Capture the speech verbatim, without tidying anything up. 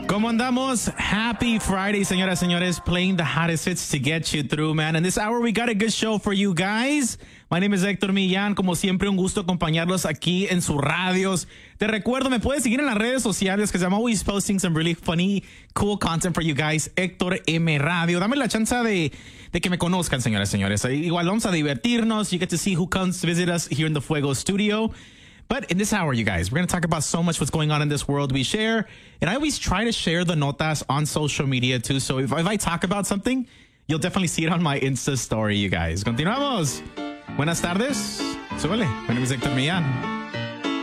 ¿Cómo andamos? Happy Friday, señoras, señores. Playing the hottest hits to get you through, man. In this hour, we got a good show for you guys. My name is Héctor Millán. Como siempre, un gusto acompañarlos aquí en sus radios. Te recuerdo, me puedes seguir en las redes sociales because I'm always posting some really funny, cool content for you guys. Héctor M Radio. Dame la chance de, de que me conozcan, señoras, señores. Igual vamos a divertirnos. You get to see who comes to visit us here in the Fuego studio. But in this hour, you guys, we're going to talk about so much what's going on in this world we share. And I always try to share the notas on social media, too. So if, if I talk about something, you'll definitely see it on my Insta story, you guys. Continuamos. Buenas tardes. Súbele. My name is Héctor Millán.